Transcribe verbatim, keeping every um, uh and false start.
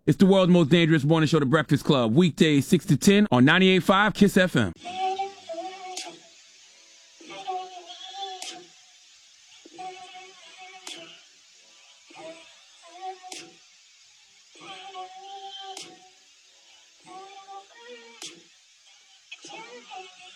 It's the world's most dangerous morning show, The Breakfast Club, weekdays six to ten on ninety-eight point five Kiss F M.